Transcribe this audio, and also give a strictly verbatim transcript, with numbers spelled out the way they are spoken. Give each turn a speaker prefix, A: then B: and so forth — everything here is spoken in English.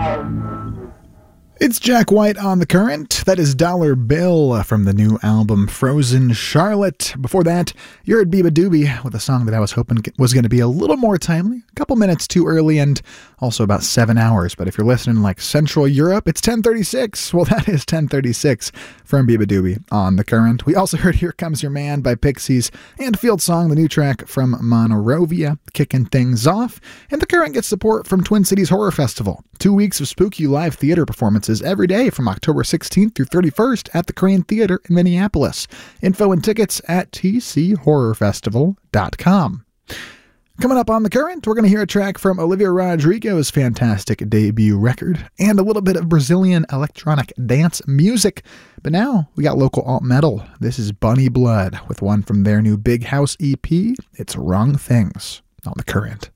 A: It's Jack White on The Current. That is Dollar Bill from the new album Frozen Charlotte. Before that, you heard Biba Doobie with a song that I was hoping was going to be a little more timely. A couple minutes too early and also about seven hours. But if you're listening like Central Europe, it's ten thirty-six. Well, that is ten thirty-six from Biba Doobie on The Current. We also heard Here Comes Your Man by Pixies and Field Song, the new track from Monorovia, kicking things off. And The Current gets support from Twin Cities Horror Festival. Two weeks of spooky live theater performances every day from October sixteenth through thirty-first at the Crane Theater in Minneapolis. Info and tickets at t c horror festival dot com. Coming up on The Current, we're going to hear a track from Olivia Rodrigo's fantastic debut record and a little bit of Brazilian electronic dance music. But now we got local alt metal. This is Bunny Blood with one from their new Big House E P. It's Wrong Things on The Current.